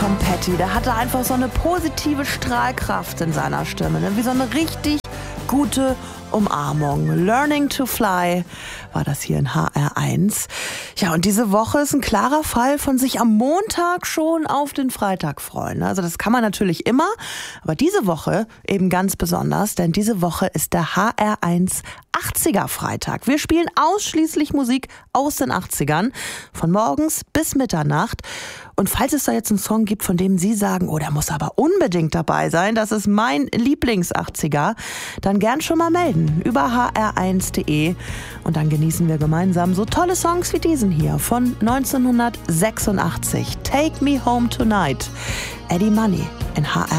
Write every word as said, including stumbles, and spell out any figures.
Tom Petty, der hatte einfach so eine positive Strahlkraft in seiner Stimme, ne? Wie so eine richtig gute Umarmung. Learning to Fly war das hier in H R eins. Ja, und diese Woche ist ein klarer Fall von sich am Montag schon auf den Freitag freuen. Also das kann man natürlich immer, aber diese Woche eben ganz besonders, denn diese Woche ist der H R eins achtziger Freitag. Wir spielen ausschließlich Musik aus den achtzigern, von morgens bis Mitternacht. Und falls es da jetzt einen Song gibt, von dem Sie sagen, oh, der muss aber unbedingt dabei sein, das ist mein Lieblings-achtziger, dann gern schon mal melden über h r eins punkt d e und dann genießen wir gemeinsam so tolle Songs wie diesen hier von neunzehnhundertsechsundachtzig. Take Me Home Tonight. Eddie Money in H R